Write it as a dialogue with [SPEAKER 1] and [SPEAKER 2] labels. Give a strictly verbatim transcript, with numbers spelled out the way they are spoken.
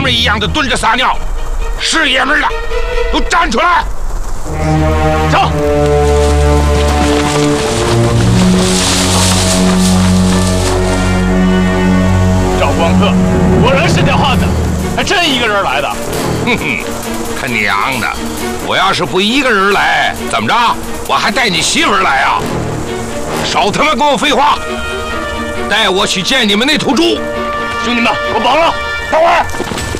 [SPEAKER 1] 们一样的蹲着撒尿，是爷们的，都站出来！走！
[SPEAKER 2] 赵光克果然是条汉子，还真一个人来的。
[SPEAKER 1] 哼哼，他娘的！我要是不一个人来，怎么着？我还带你媳妇儿来啊！少他妈跟我废话！带我去见你们那头猪！
[SPEAKER 2] 兄弟们，我绑了，等会儿。